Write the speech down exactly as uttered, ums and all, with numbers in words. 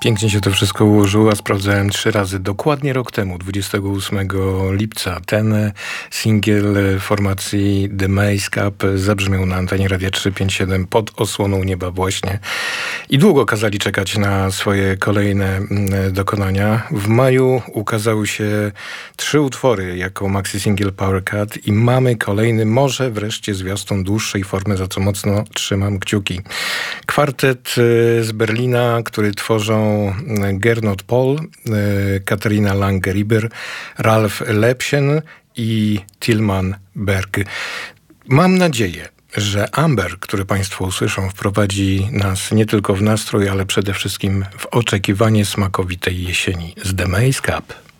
Pięknie się to wszystko ułożyło, a sprawdzałem trzy razy. Dokładnie rok temu, dwudziestego ósmego lipca, ten singiel formacji The Maze Cup zabrzmiał na antenie Radia trzysta pięćdziesiąt siedem pod osłoną nieba właśnie. I długo kazali czekać na swoje kolejne dokonania. W maju ukazały się trzy utwory jako maxi singiel Power Cut i mamy kolejny, może wreszcie zwiastun dłuższej formy, za co mocno trzymam kciuki. Kwartet z Berlina, który tworzą Gernot Pohl, Katarina Lange-Rieber, Ralf Lepsien i Tilman Berg. Mam nadzieję, że Amber, który Państwo usłyszą, wprowadzi nas nie tylko w nastrój, ale przede wszystkim w oczekiwanie smakowitej jesieni z The Maze Cup.